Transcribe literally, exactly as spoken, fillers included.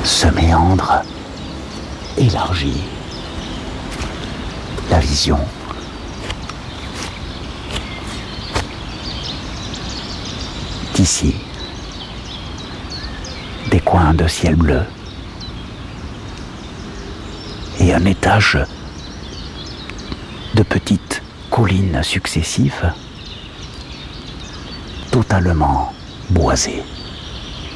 Ce méandre élargit la vision. D'ici, des coins de ciel bleu et un étage de petites collines successives totalement boisées.